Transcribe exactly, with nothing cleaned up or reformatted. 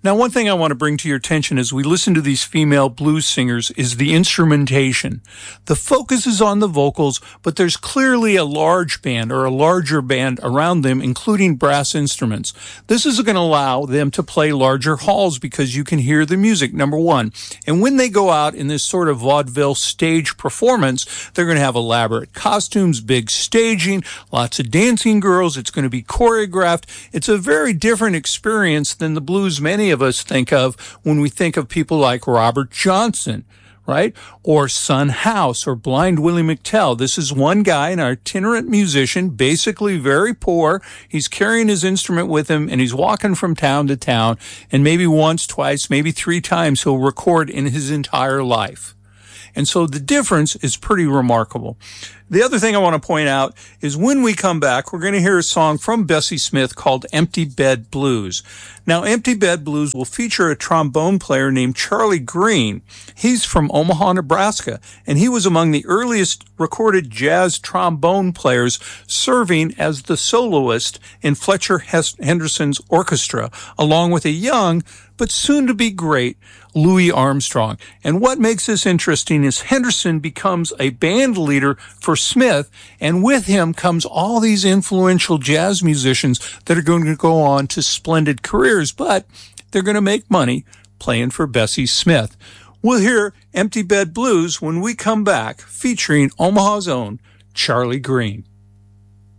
Now, one thing I want to bring to your attention as we listen to these female blues singers is the instrumentation. The focus is on the vocals, but there's clearly a large band or a larger band around them, including brass instruments. This is going to allow them to play larger halls because you can hear the music, number one. And when they go out in this sort of vaudeville stage performance, they're going to have elaborate costumes, big staging, lots of dancing girls. It's going to be choreographed. It's a very different experience than the blues many of us think of when we think of people like Robert Johnson, right? Or Son House or Blind Willie McTell. This is one guy, an itinerant musician, basically very poor. He's carrying his instrument with him and he's walking from town to town, and maybe once, twice, maybe three times he'll record in his entire life. And so the difference is pretty remarkable. The other thing I want to point out is when we come back, we're going to hear a song from Bessie Smith called Empty Bed Blues. Now, Empty Bed Blues will feature a trombone player named Charlie Green. He's from Omaha, Nebraska, and he was among the earliest recorded jazz trombone players, serving as the soloist in Fletcher Henderson's orchestra, along with a young but soon-to-be great Louis Armstrong. And what makes this interesting is Henderson becomes a band leader for Smith, and with him comes all these influential jazz musicians that are going to go on to splendid careers, but they're going to make money playing for Bessie Smith. We'll hear Empty Bed Blues when we come back, featuring Omaha's own Charlie Green.